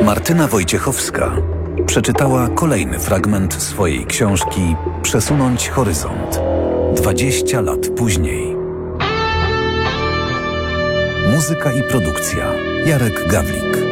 Martyna Wojciechowska przeczytała kolejny fragment swojej książki Przesunąć horyzont. 20 lat później. Muzyka i produkcja Jarek Gawlik.